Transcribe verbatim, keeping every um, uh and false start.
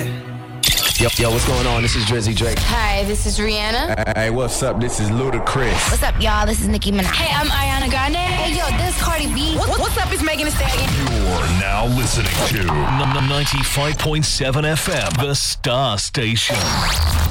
Yo, yo, what's going on? This is Drizzy Drake. Hi, this is Rihanna. Hey, what's up? This is Ludacris. What's up, y'all? This is Nicki Minaj. Hey, I'm Ariana Grande. Hey, yo, this is Cardi B. What, what's up? It's Megan Thee Stallion. You're now listening to ninety-five point seven F M, the Star Station.